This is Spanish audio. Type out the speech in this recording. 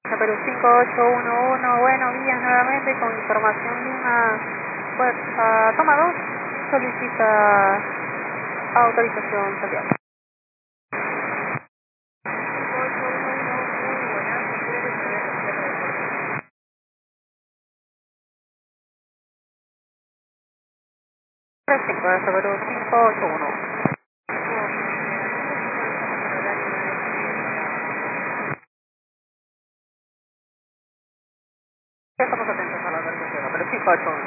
Perú 5811, buenos días nuevamente con información de una fuerza, toma 2, solicita autorización social. Perfecto, Perú 5811. Estamos atentos a la organización, Perú 5811.